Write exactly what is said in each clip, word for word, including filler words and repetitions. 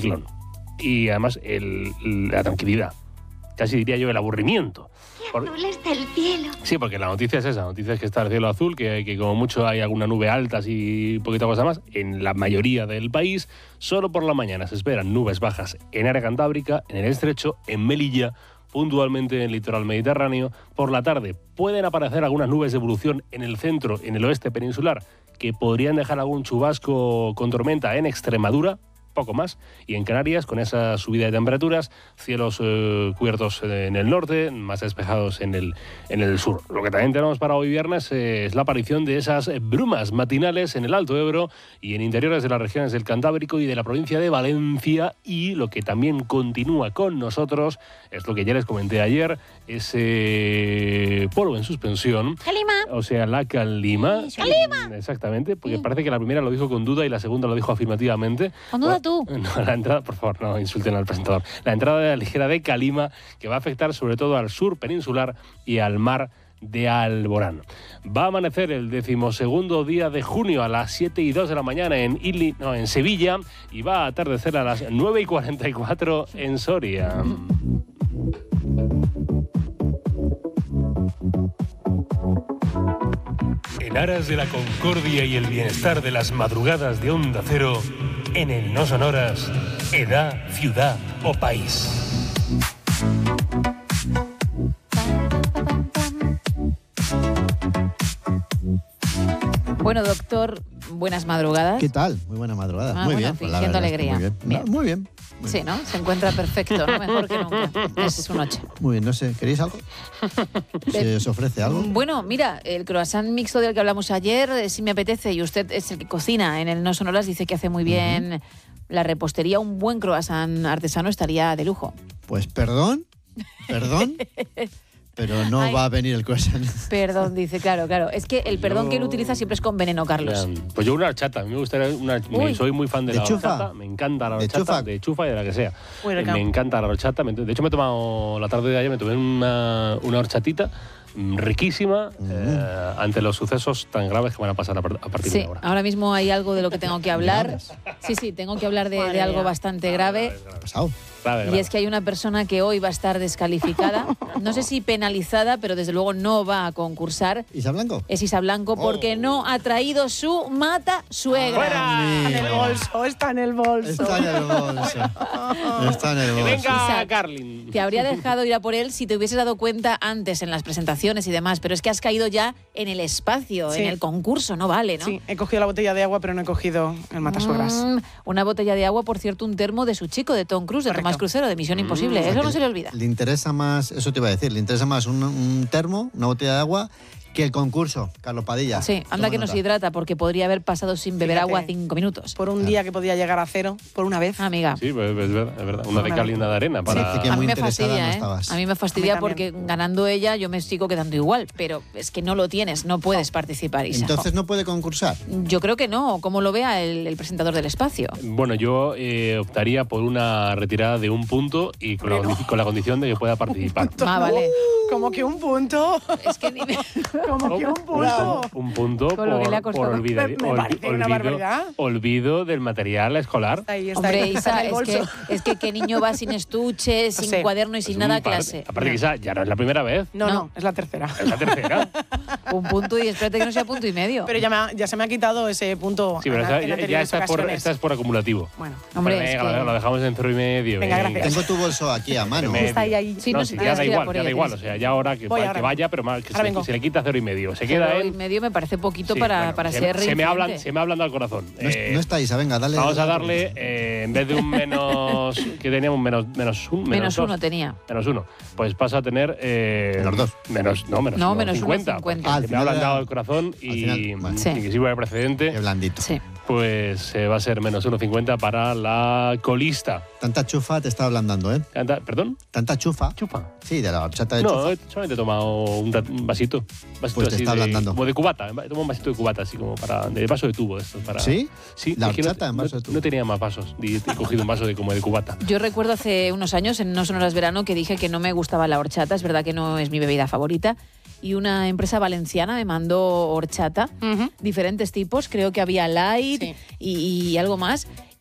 anticiclón. Y además el, la tranquilidad, casi diría yo el aburrimiento. ¡Qué azul está el cielo! Sí, porque la noticia es esa, la noticia es que está el cielo azul, que, que como mucho hay alguna nube alta y poquita cosa más. En la mayoría del país, solo por la mañana se esperan nubes bajas en área cantábrica, en el estrecho, en Melilla, puntualmente en el litoral mediterráneo. Por la tarde pueden aparecer algunas nubes de evolución en el centro, en el oeste peninsular, que podrían dejar algún chubasco con tormenta en Extremadura, poco más, y en Canarias, con esa subida de temperaturas, cielos eh, cubiertos en el norte, más despejados en el, en el sur. Lo que también tenemos para hoy viernes eh, es la aparición de esas brumas matinales en el Alto Ebro y en interiores de las regiones del Cantábrico y de la provincia de Valencia, y lo que también continúa con nosotros es lo que ya les comenté ayer, ese polvo en suspensión. ¡Calima! O sea, la calima. ¡Calima! Exactamente, porque parece que la primera lo dijo con duda y la segunda lo dijo afirmativamente. ¿Con duda tú? No, la entrada, por favor, no insulten al presentador. La entrada ligera de calima, que va a afectar sobre todo al sur peninsular y al mar de Alborán. Va a amanecer el decimosegundo día de junio a las siete y dos de la mañana en, Ili, no, en Sevilla, y va a atardecer a las nueve y cuarenta y cuatro en Soria. En aras de la concordia y el bienestar de las madrugadas de Onda Cero, en el No Sonoras, edad, ciudad o país. Bueno, doctor, buenas madrugadas. ¿Qué tal? Muy buena madrugada. Ah, muy, bueno, bien, pues fingiendo la verdad es que alegría. Muy bien. Bien. No, muy bien. Muy Sí, ¿no? Se encuentra perfecto, ¿no? Mejor que nunca. Esa es su noche. Muy bien, no sé, ¿queréis algo? ¿Se os ofrece algo? Bueno, mira, el croissant mixto del que hablamos ayer, eh, si me apetece, y usted es el que cocina en el No Sonoras, dice que hace muy bien uh-huh. la repostería, un buen croissant artesano estaría de lujo. Pues perdón, perdón, pero no Ay. va a venir el croissant. Perdón, dice, claro, claro. Es que el perdón yo... que él utiliza siempre es con veneno, Carlos. Pues yo una horchata, a mí me gustaría una... Me, soy muy fan de, ¿De la chufa? horchata, me encanta la ¿De horchata, chufa? de chufa y de la que sea. Bueno, me encanta la horchata, de hecho me he tomado, la tarde de ayer me tomé una, una horchatita riquísima mm. eh, ante los sucesos tan graves que van a pasar a, a partir sí, de ahora. Ahora mismo hay algo de lo que tengo que hablar. Sí, sí, tengo que hablar de, de algo bastante grave. ¿Qué ha pasado? Grave, y grave. es que hay una persona que hoy va a estar descalificada, no sé si penalizada, pero desde luego no va a concursar. ¿Isa Blanco? Es Isa Blanco porque oh. no ha traído su mata suegra. ¡Fuera! Está en el bolso, está en el bolso. Está en el bolso. Está en el bolso. Venga, Isa, Carlin. Te habría dejado ir a por él si te hubieses dado cuenta antes en las presentaciones y demás, pero es que has caído ya en el espacio, sí. en el concurso, no vale, ¿no? Sí, he cogido la botella de agua, pero no he cogido el matasuegras. Mm, una botella de agua, por cierto, un termo de su chico, de Tom Cruise, de Correcto. Tomás Crucero, de Misión mm, Imposible. Eso o sea no se le olvida. Le interesa más, eso te iba a decir, le interesa más un, un termo, una botella de agua, que el concurso, Carlos Padilla. Sí, anda que nos hidrata, porque podría haber pasado sin beber Fíjate, agua cinco minutos. Por un claro. día que podía llegar a cero, por una vez. Amiga. Sí, pues es verdad, es verdad. Una de cal y una de arena. Para... Sí, que a muy mí me fastidia, no ¿eh? estabas. A mí me fastidia porque ganando ella yo me sigo quedando igual, pero es que no lo tienes, no puedes participar, Isa. Entonces no puede concursar. Yo creo que no, como lo vea el, el presentador del espacio. Bueno, yo eh, optaría por una retirada de un punto y con, la, condi- con la condición de que pueda participar. Ah, vale. Como que un punto. Es que ni me... Como que un punto. Un punto Con lo que le ha por, costado. por olvida, Me- me parece olvido, una barbaridad. olvido del material escolar. Está ahí, está Hombre, ahí, está Isa, en el es que, bolso. es que qué niño va sin estuche, sin sé. cuaderno y sin Es nada a un par- clase. Aparte que Isa, ya no es la primera vez, No, No. no, es la tercera. es la tercera. Un punto y espérate que no sea punto y medio. Pero ya, me ha- ya se me ha quitado ese punto. Sí, pero en- esa- en ya, ya anteriores esta, es por, ocasiones. esta es por acumulativo. Bueno, Hombre, Venga, es que... lo, lo dejamos en cero y medio. Venga, gracias. Tengo tu bolso aquí a mano. Medio. está ahí, ahí. Sí, no, no sí, sé, ya tienes da que ir a igual, por ya ella, da igual. O tienes- sea, ya ahora que, Voy va- ahora. que vaya, pero más, que Ahora se, vengo. se le quita cero y medio. Se Cero queda y en... medio me parece poquito Sí, para, bueno, para se, ser se me hablan, reincidente. se me hablan al corazón. No, es- Eh, no está Isa, venga, dale. Vamos a dale. darle, eh, en vez de un menos, que teníamos menos, menos, un, menos, Menos dos, uno tenía. menos uno, pues pasa a tener... Eh, Menos dos. Menos, no, menos, No, uno, menos uno, cincuenta. cincuenta. porque Al se me final ha ablandado era- el corazón y, al final, bueno. Sí. y que sirva de Qué precedente, blandito. Sí. pues eh, va a ser menos uno cincuenta para la colista. Tanta chufa te está ablandando, ¿eh? Anda, ¿Perdón? Tanta chufa. Chupa. Sí, de la horchata de No, chufa. he- solamente he tomado un, ra- un vasito. Un vasito Pues te así está de- ablandando. Como de cubata. He tomado un vasito de cubata, así como para... De vaso de tubo, de estos, para... ¿Sí? Sí, La es que no- horchata en vaso no, de tubo. no tenía más vasos. Y he cogido un vaso de como de cubata. Yo recuerdo hace unos años en No Sonoras Verano que dije que no me gustaba la horchata, es verdad que no es mi bebida favorita, y una empresa valenciana me mandó horchata, Ujú. diferentes tipos, creo que había light Sí. y, y algo más,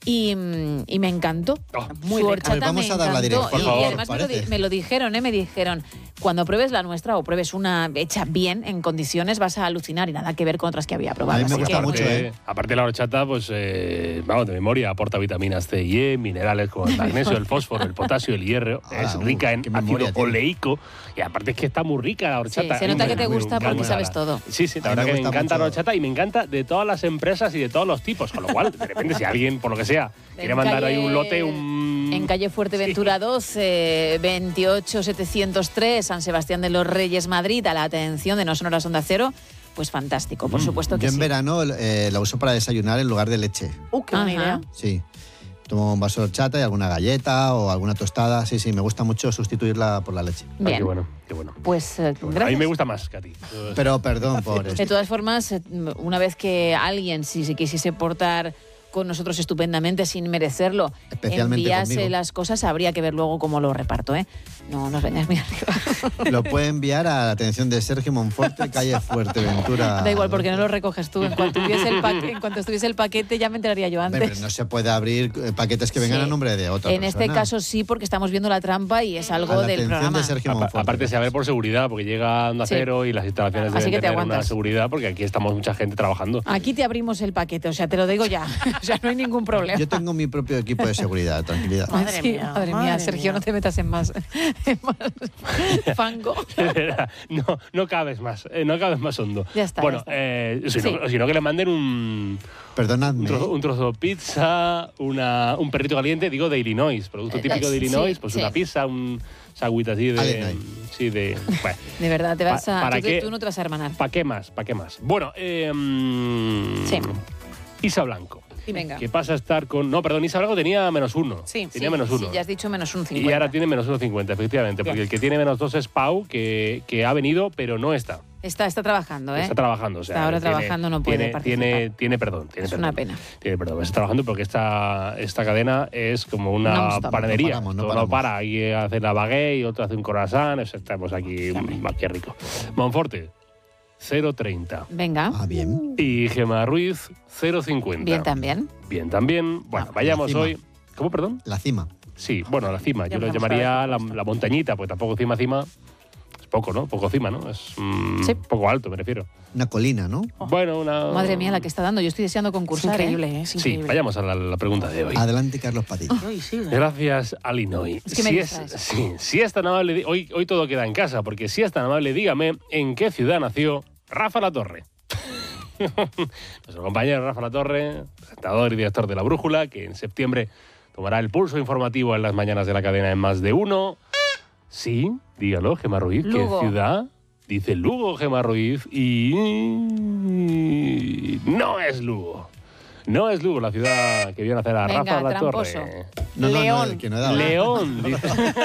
y, y me encantó. Oh, muy Su rica. horchata Pues vamos me a dar la encantó. dirección, por y, favor, y además me lo, di- parece. me lo dijeron, ¿eh? Me dijeron, cuando pruebes la nuestra o pruebes una hecha bien, en condiciones, vas a alucinar y nada que ver con otras que había probado. A mí me Así gusta que- mucho, aparte, ¿eh? aparte la horchata, pues, eh, vamos, de memoria, aporta vitaminas C y E, minerales como el magnesio, el fósforo, el potasio, el hierro. Ah, es uh, rica en qué ácido memoria tiene. oleico. Y aparte es que está muy rica la horchata. Sí, se A mí nota me- que te me gusta porque encanta. sabes todo. Sí, sí, la A mí verdad me que me gusta encanta la mucho. horchata y me encanta de todas las empresas y de todos los tipos. Con lo cual, de repente, si alguien, por lo que sea, quiere En mandar ahí calle- un lote, un... En calle Fuerteventura doce, veintiocho setecientos tres, San Sebastián de los Reyes, Madrid, a la atención de No Sonoras Onda Cero, pues fantástico, por supuesto que Yo en sí. verano eh, la uso para desayunar en lugar de leche. Uh, qué buena Ajá. idea. Sí. Tomo un vaso de horchata y alguna galleta o alguna tostada. Sí, sí, me gusta mucho sustituirla por la leche. Ah, Bien. qué bueno, qué bueno. Pues eh, Qué bueno. A mí gracias. me gusta más que a ti. Pero perdón por De esto. todas formas, eh, una vez que alguien, si se quisiese portar con nosotros estupendamente sin merecerlo, Especialmente enviase conmigo. las cosas, habría que ver luego cómo lo reparto, ¿eh? No nos vengas muy arriba. Lo puede enviar a la atención de Sergio Monforte, calle Fuerteventura. Da igual, porque no lo recoges tú. En cuanto, tuviese el paque- en cuanto estuviese el paquete, ya me enteraría yo Hombre, antes. pero no se puede abrir eh, paquetes que vengan Sí. a nombre de otra En persona. este caso sí, porque estamos viendo la trampa y es A algo la del atención programa. de Sergio Apa- Monforte. Aparte, se abre por seguridad, porque llega Onda Sí. Cero y las instalaciones Así deben que te tener una aguantas. seguridad, porque aquí estamos mucha gente trabajando. Aquí te abrimos el paquete, o sea, te lo digo ya. O sea, no hay ningún problema. Yo tengo mi propio equipo de seguridad, tranquilidad. Madre Sí, mía, madre mía, madre Sergio, mía. no te metas en más, en más fango. no, no cabes más, eh, no cabes más hondo. Ya está, Bueno, ya está. eh, si, Sí. no, si no que le manden un, Perdonadme. un, trozo, un trozo de pizza, una, un perrito caliente, digo de Illinois, producto Eh, típico de sí, Illinois, pues sí. una pizza, un sagüita así de... Illinois. Sí, de... Bueno, De verdad, te vas Pa- a. ¿para tú, te- qué? tú no te vas a hermanar. ¿para qué más? ¿Para qué más? Bueno, eh, mm, Sí. Isa Blanco. Venga. Que pasa a estar con... No, perdón, Isa Blanco tenía menos uno. Sí. Tenía Sí, menos uno. Sí, ya has dicho menos un cincuenta. Y ahora tiene menos uno cincuenta, efectivamente. Porque Bien. el que tiene menos dos es Pau, que, que ha venido, pero no está. Está, está trabajando, ¿eh? Está trabajando. O sea, Está ahora tiene- trabajando, no puede tiene, participar. Tiene, tiene perdón. Tiene Es perdón. una pena. Tiene perdón. Está trabajando porque esta, esta cadena es como una Non-stop. panadería. No paramos, no Todo paramos. para. Ahí hace la baguette y otro hace un croissant. O sea, estamos aquí. mm, Qué rico. Monforte, cero treinta. Venga, Ah, bien. Y Gemma Ruiz, cero cincuenta. bien también. Bien también. Bueno, Ah, vayamos la cima. hoy. ¿Cómo, perdón? La cima. Sí, bueno, la cima. Ya Yo lo empezamos a llamaría ver la, cómo está. la montañita, pues tampoco cima, cima. Es poco, ¿no? Poco cima, ¿no? Es mm, Sí. poco alto, me refiero. Una colina, ¿no? Bueno, una... Madre mía, la que está dando. Yo estoy deseando Es concursar. ¿eh? increíble, ¿eh? Es Sí, increíble. vayamos a la, la pregunta de hoy. Adelante, Carlos Padilla. Ay, sí, ¿eh? Gracias, Alinoy. Es que me si, es, distraes. sí, si es tan amable, di- hoy, hoy todo queda en casa, porque si es tan amable, dígame en qué ciudad nació Rafa Latorre. Nuestro compañero Rafa Latorre, presentador y director de La Brújula, que en septiembre tomará el pulso informativo en las mañanas de la cadena en Más de Uno. Sí, dígalo, Gemma Ruiz, Lugo. ¿qué ciudad? Dice Lugo, Gemma Ruiz, y no es Lugo. No es Lugo la ciudad que vio nacer a Venga, Rafa tramposo. Latorre. No, no, no, León. que no he dado. León, dice.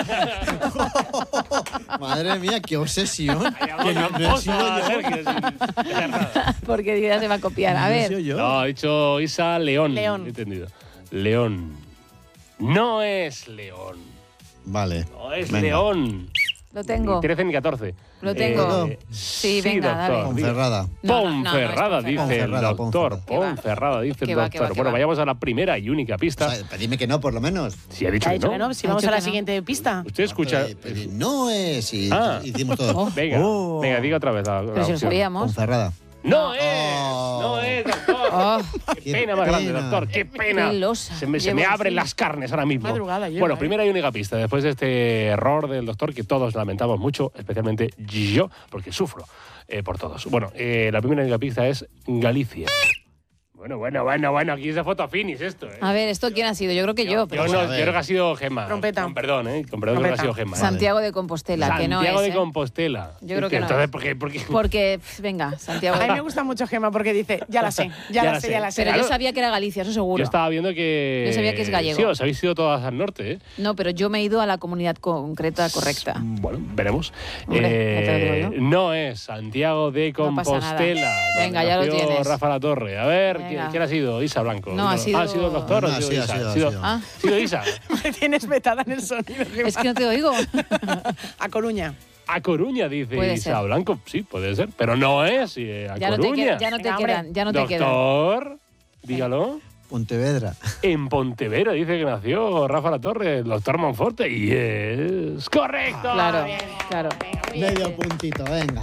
Madre mía, qué obsesión. que no, no he Tramposo, sido yo. Sergio, sin hacer nada. Porque ya se va a copiar. A No he ver. sido yo. No, ha dicho Isa León. León. He entendido. León. No es León. Vale. No es Venga. León. Lo tengo. Ni trece ni catorce. Lo tengo. Eh, Sí, venga, doctor, dale. diga. Ponferrada. No, no, no, no es Ponferrada, dice Ponferrada. el Ponferrada, doctor. Ponferrada. Que va. Ponferrada, dice el Que va, que va, doctor. que Bueno, va. vayamos a la primera y única O pista. sea, pedidme que no, por lo menos. Si ha dicho Ha que dicho no. que no, si Ha vamos dicho a la que no. siguiente pista. Usted escucha. Pedid- pedid- no es. Y Ah. hicimos todo. Venga, Oh. venga, diga otra vez la, la Pero si lo opción. sabíamos. Ponferrada. No es, Oh. no es, doctor. Oh, Qué Qué pena más grande, pena. doctor, qué pena. Qué losa. Se me, se Llevo me abren encima. las carnes ahora mismo. Madrugada lleva, bueno, ¿eh? primera y única pista, después de este error del doctor que todos lamentamos mucho, especialmente yo, porque sufro eh, por todos. Bueno, eh, la primera y única pista es Galicia. Bueno, bueno, bueno, bueno, aquí es de foto finis esto, ¿eh? a ver, ¿esto quién ha sido? Yo creo que yo. pero Yo, no, bueno, a yo ver. creo que ha sido Gemma. Trompeta. Con perdón, ¿eh? Con perdón, creo que ha Trompeta. sido Gemma. ¿eh? Santiago de Compostela, que no Santiago es. de ¿eh? Compostela. Yo creo que no Entonces, es. ¿por qué? ¿Por qué? Porque, pf, venga, Santiago A de mí me gusta mucho Gemma porque dice, ya la sé, ya, la sé, ya la sé. Pero Claro. yo sabía que era Galicia, eso seguro. Yo estaba viendo que... Yo sabía que es gallego. Sí, os habéis ido todas al norte, ¿eh? No, pero yo me he ido a la comunidad concreta correcta. Bueno, veremos. Hombre, ya te lo digo yo. No es Santiago de No pasa nada. Compostela. Venga, donde ya lo nació tienes. Rafa Latorre. A ver, ¿quién, Venga. quién ha sido? Isa Blanco. No, ha sido- ¿Ha sido el doctor No, o ha no, sido sí, ha Isa? sido, ha sido, sido. Ah, ¿Ha sido Isa? Me tienes vetada en el sonido, Gemma. es que no te oigo. A Coruña. A Coruña, dice Puede Isa ser. Blanco. Sí, puede ser. Pero no es eh, a Ya no te, Coruña. queda- ya no te Venga, quedan, hombre. ya no te quedan. Doctor, dígalo. Pontevedra. En Pontevedra dice que nació Rafa Latorre, el doctor Monforte, y es correcto. Claro, claro. Medio puntito, venga.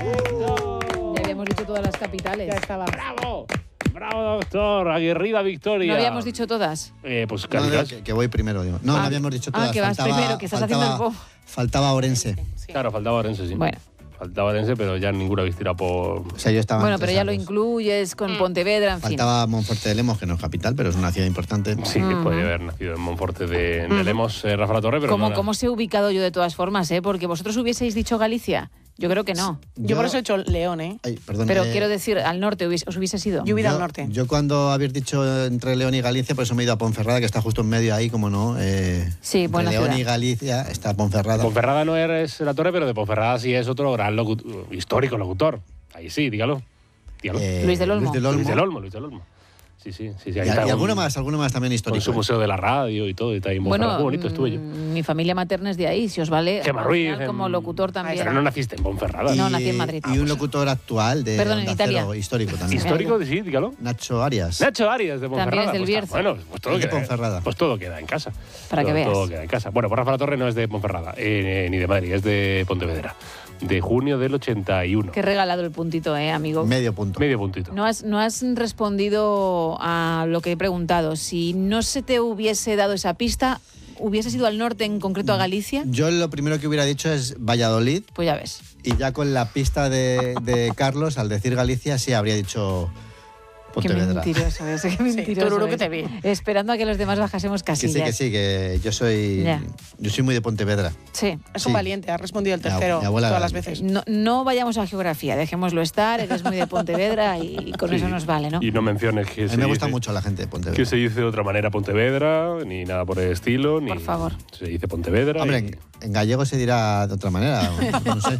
Ya habíamos dicho todas las capitales. Ya estaba. ¡Bravo! ¡Bravo, doctor! Aguerrida victoria. ¿No habíamos dicho todas? Eh, pues No, Cádiz. no, que, que voy primero, digo. No, Ah, no habíamos dicho ah, todas. que vas primero, que estás haciendo el bobo. Faltaba Orense. Claro, faltaba Orense, sí. Bueno. Faltaba Orense, pero ya ninguna habéis tirado por... O sea, yo estaba Bueno, entre pero ya esas lo dos. incluyes con Pontevedra, en fin. Faltaba Monforte de Lemos, que no es capital, pero es una ciudad importante. Sí, que podría haber nacido en Monforte de, de Lemos, eh, Rafa Latorre, pero ¿Cómo, no, ¿Cómo se he ubicado yo de todas formas, eh? Porque vosotros hubieseis dicho Galicia. Yo creo que no. Yo, por eso he hecho León, ¿eh? Ay, perdón, Pero eh, quiero decir, al norte hubiese- os hubiese sido. Yo hubiera yo, al norte. Yo cuando habéis dicho entre León y Galicia, por eso me he ido a Ponferrada, que está justo en medio ahí, como no. Eh, Sí, entre buena León ciudad. y Galicia está Ponferrada. Ponferrada no eres la Torre, pero de Ponferrada sí es otro gran locu- histórico locutor. Ahí sí, dígalo. dígalo. Eh, Luis del Olmo. Luis del Olmo. Luis del Olmo, Luis del Olmo. Sí, sí, sí. sí Y, ahí y está alguno un- más, alguno más también Con histórico. su eh. museo de la radio y todo, y está ahí en Bueno, Ponferrada. Muy bonito estuve yo. mm, mi familia materna es de ahí, si os vale. Gemma al Ruiz. final, como en- locutor también. Pero no naciste en Ponferrada. No, Y- nací en Madrid. Y un locutor actual de Perdón, en Onda Italia. Cero, histórico también. Histórico, sí, dígalo. Nacho Arias. Nacho Arias de Ponferrada. es del pues, Bierzo. Bueno, pues todo, Es de queda, Ponferrada. pues todo queda en casa. Para que todo, veas. Todo queda en casa. Bueno, pues Rafa Latorre no es de Ponferrada, eh, ni de Madrid, es de Pontevedra. De junio del ochenta y uno. Qué regalado el puntito, eh, amigo. Medio punto. Medio puntito. No has, no has respondido a lo que he preguntado. Si no se te hubiese dado esa pista, ¿hubieses ido al norte, en concreto a Galicia? Yo lo primero que hubiera dicho es Valladolid, Pues ya ves. y ya con la pista de, de Carlos, al decir Galicia, sí habría dicho Qué Pontevedra. mentiroso es, qué mentiroso tururú es. que te vi. Esperando a que los demás bajásemos Que sí, casillas. que sí, que yo soy, Ya. yo soy muy de Pontevedra. Sí. Es Sí. un valiente, ha respondido el Mi ab- tercero mi abuela todas era- las veces. No, no vayamos a geografía, dejémoslo estar, eres muy de Pontevedra y con Sí. eso nos vale, ¿no? Y no menciones que A se mí me gusta dice- mucho la gente de Pontevedra. que se dice de otra manera Pontevedra, ni nada por el estilo. Ni Por favor. Se dice Pontevedra. Hombre, y- en, en gallego se dirá de otra manera. No sé.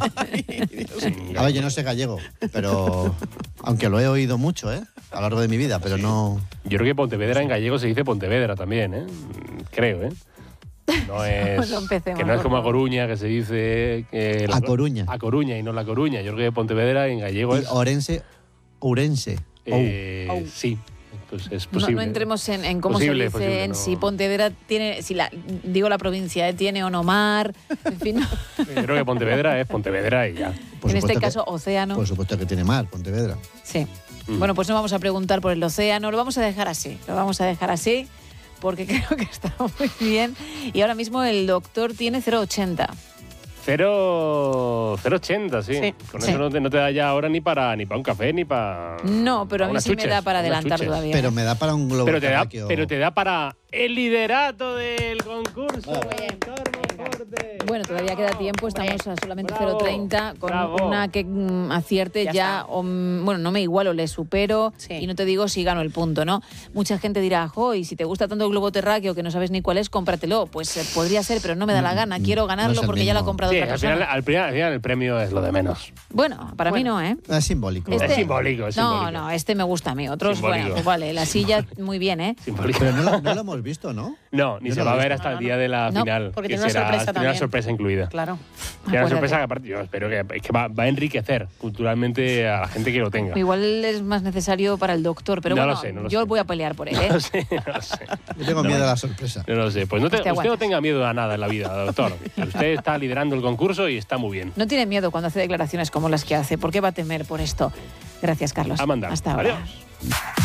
A ver, yo no sé gallego, pero aunque lo he oído mucho, ¿eh? A lo largo de mi vida, pero no. Yo creo que Pontevedra en gallego se dice Pontevedra también, ¿eh? Creo, ¿eh? No es, No empecemos, que no es por como a favor. Coruña, que se dice... Que A Coruña. A Coruña y no La Coruña. Yo creo que Pontevedra en gallego Y es... Orense, Ourense. eh, Ou. Sí, pues es No, posible. no entremos en, en cómo Posible, se dice, posible, en no. si Pontevedra tiene, si la, digo la provincia, ¿eh? Tiene o no mar, en fin, no. Yo creo que Pontevedra es Pontevedra y ya. Por en este supuesto caso que- océano. Por supuesto que tiene mar, Pontevedra. Sí. Mm. Bueno, pues no vamos a preguntar por el océano, lo vamos a dejar así, lo vamos a dejar así, porque creo que está muy bien. Y ahora mismo el doctor tiene cero coma ochenta. Cero, cero ochenta, sí. Sí. Con Sí. eso no te, no te da ya ahora ni para ni para un café ni para. No, pero a mí unas sí me chuches, da para unas adelantar chuches. todavía. Pero me da para un globo Pero te, da, terráqueo. pero te da para el liderato del concurso. Bravo. Tormonforte. Bueno, todavía queda tiempo, estamos a solamente Bravo, cero coma treinta, con bravo. una que mm, acierte ya, Ya está. o, mm, bueno, no me igualo, le supero, Sí. y no te digo si gano el punto, ¿no? Mucha gente dirá, jo, y si te gusta tanto el globo terráqueo que no sabes ni cuál es, cómpratelo. Pues eh, podría ser, pero no me da la gana, quiero no ganarlo es el porque ya lo ha mismo. comprado Sí, otra al persona. final, al, final, al final el premio es lo de menos. Bueno, para mí no, ¿eh? Es simbólico. Este- Es simbólico, es no, simbólico. no, este me gusta a mí. Otros, Simbólico. bueno, pues vale, la silla muy bien, ¿eh? Simbólico. Pero no lo, no lo hemos visto, ¿no? No, ni Yo se no va a lo he ver visto. hasta el día de la No, final. porque que tiene una será- sorpresa tiene una también. sorpresa incluida. Claro. Tiene una Acuérdate. sorpresa que aparte yo espero que, es que va, va a enriquecer culturalmente a la gente que lo tenga. Igual es más necesario para el doctor, pero No lo bueno, sé, no lo yo sé. voy a pelear por él, ¿eh? No lo sé, no lo sé. Yo tengo No. miedo a la sorpresa. No lo sé. Pues no te- Te usted no aguantas. tenga miedo a nada en la vida, doctor. Usted está liderando el concurso y está muy bien. No tiene miedo cuando hace declaraciones como las que hace. ¿Por qué va a temer por esto? Gracias, Carlos. A mandar. Hasta ahora. Adiós.